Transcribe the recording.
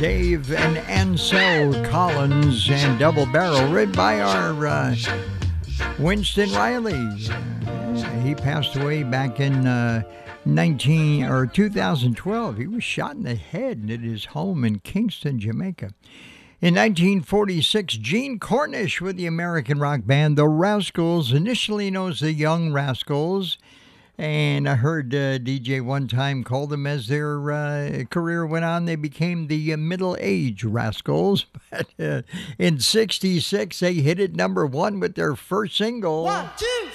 Dave and Ansel Collins and Double Barrel, written by our Winston Riley. He passed away back in 2012. He was shot in the head at his home in Kingston, Jamaica. In 1946, Gene Cornish with the American rock band The Rascals, initially known as the Young Rascals. And I heard DJ one time call them, as their career went on, they became the middle-aged Rascals. But in '66, they hit it #1 with their first single. 1, 2,